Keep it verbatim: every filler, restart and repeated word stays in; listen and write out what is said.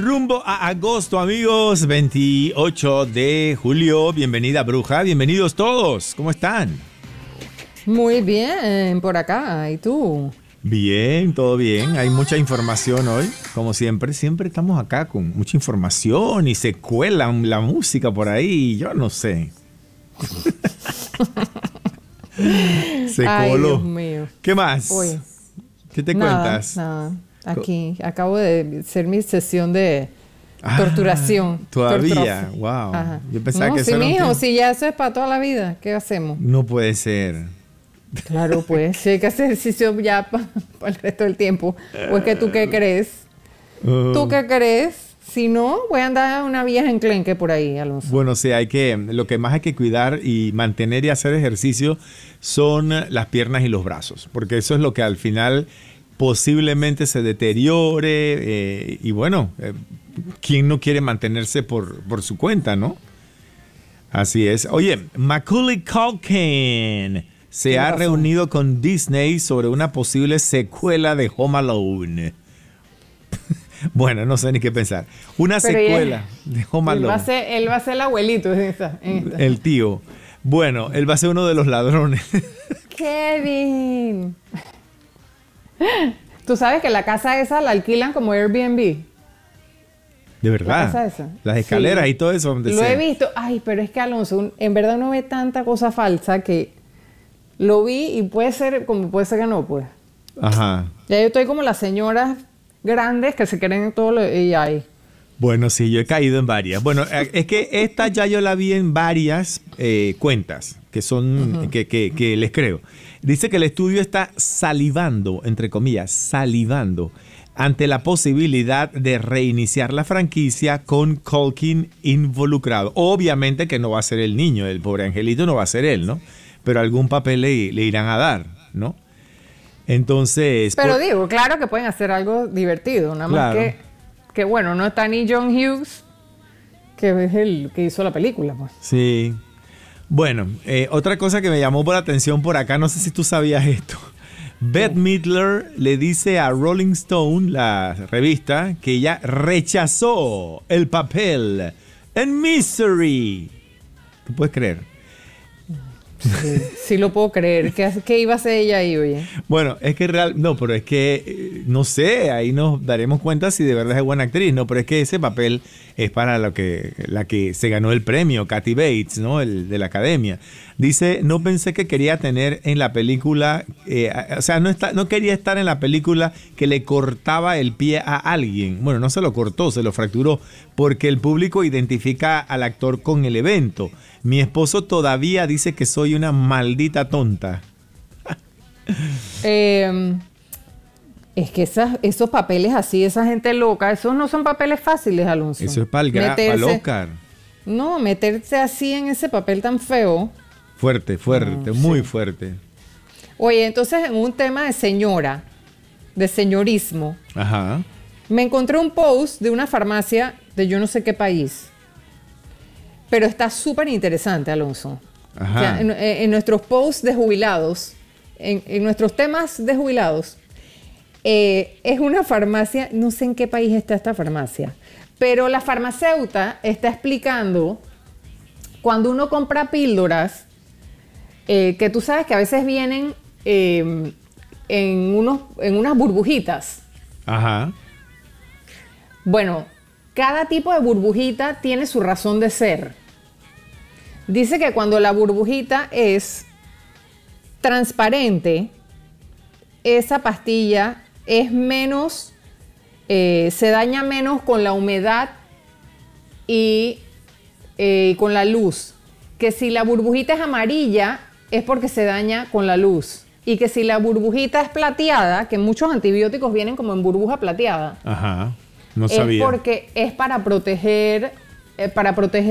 rumbo a agosto, amigos, veintiocho de julio. Bienvenida, bruja. Bienvenidos todos. ¿Cómo están? Muy bien, por acá. ¿Y tú? Bien, todo bien. Hay mucha información hoy. Como siempre, siempre estamos acá con mucha información y se cuela la música por ahí. Yo no sé. Se Ay, coló. Dios mío. ¿Qué más? Uy. ¿Qué te Nada, cuentas? Nada. Aquí acabo de hacer mi sesión de torturación. Ah, todavía, Torturación. wow. Ajá. Yo pensaba no, que sí, eso era un mijo, tiempo. si ya eso es para toda la vida, ¿qué hacemos? No puede ser. Claro, pues, si hay que hacer ejercicio ya para pa el resto del tiempo. ¿O es que tú qué crees? Uh, ¿Tú qué crees? Si no, voy a andar una vieja enclenque por ahí, Alonso. Bueno, sí, hay que, lo que más hay que cuidar y mantener y hacer ejercicio son las piernas y los brazos, porque eso es lo que al final posiblemente se deteriore eh, y bueno, eh, ¿quién no quiere mantenerse por, por su cuenta, no? Así es. Oye, Macaulay Culkin se ha reunido con Disney sobre una posible secuela de Home Alone. Bueno, no sé ni qué pensar. Una Pero secuela ya, de Home Alone. Él va a ser, él va a ser el abuelito en esta, en esta. El tío. Bueno, él va a ser uno de los ladrones. Kevin. Tú sabes que la casa esa la alquilan como Airbnb. De verdad. La casa esa. Las escaleras sí. Y todo eso. Donde Lo sea. He visto. Ay, pero es que Alonso, en verdad uno ve tanta cosa falsa que lo vi y puede ser como puede ser que no, pues. Ajá. Ya yo estoy como las señoras grandes que se creen en todo lo y hay. Bueno, sí, yo he caído en varias. Bueno, es que esta ya yo la vi en varias eh, cuentas que son uh-huh. que, que, que les creo. Dice que el estudio está salivando, entre comillas, salivando ante la posibilidad de reiniciar la franquicia con Culkin involucrado. Obviamente que no va a ser el niño, el pobre angelito no va a ser él, ¿no? Pero algún papel le, le irán a dar, ¿no? Entonces... Pero por... digo, claro que pueden hacer algo divertido, nada más claro. que... Que bueno, no está ni John Hughes, que es el que hizo la película, pues. Sí. Bueno, eh, otra cosa que me llamó por la atención por acá, no sé si tú sabías esto. Bette oh. Midler le dice a Rolling Stone, la revista, que ella rechazó el papel en Misery. ¿Tú puedes creer? Sí, sí lo puedo creer. ¿Qué, ¿Qué iba a hacer ella ahí, oye? Bueno, es que real, no, pero es que eh, no sé, ahí nos daremos cuenta si de verdad es buena actriz, no, pero es que ese papel es para lo que la que se ganó el premio, Kathy Bates, ¿no? El de la Academia. Dice, no pensé que quería tener en la película, eh, o sea, no está, no quería estar en la película que le cortaba el pie a alguien. Bueno, no se lo cortó, se lo fracturó, porque el público identifica al actor con el evento. Mi esposo todavía dice que soy una maldita tonta. eh, es que esas, esos papeles así, esa gente loca, esos no son papeles fáciles, Alonso. Eso es para el, gra- para el Oscar. No, meterse así en ese papel tan feo. Fuerte, fuerte, no, muy sí. fuerte. Oye, entonces en un tema de señora, de señorismo, Ajá. me encontré un post de una farmacia de yo no sé qué país. Pero está súper interesante, Alonso. Ajá. O sea, en, en nuestros posts de jubilados, en, en nuestros temas de jubilados, eh, es una farmacia, no sé en qué país está esta farmacia, pero la farmacéutica está explicando cuando uno compra píldoras, eh, que tú sabes que a veces vienen eh, en, unos, en unas burbujitas. Ajá. Bueno, cada tipo de burbujita tiene su razón de ser. Dice que cuando la burbujita es transparente, esa pastilla es menos, eh, se daña menos con la humedad y eh, con la luz. Que si la burbujita es amarilla, es porque se daña con la luz. Y que si la burbujita es plateada, que muchos antibióticos vienen como en burbuja plateada. Ajá. No sabía. Es porque es para proteger, eh, para proteger